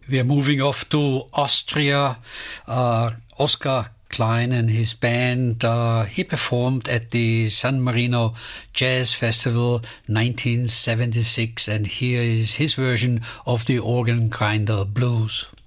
We're moving off to Austria. Oscar Klein and his band, he performed at the San Marino Jazz Festival 1976, and here is his version of the Organ Grinder Blues.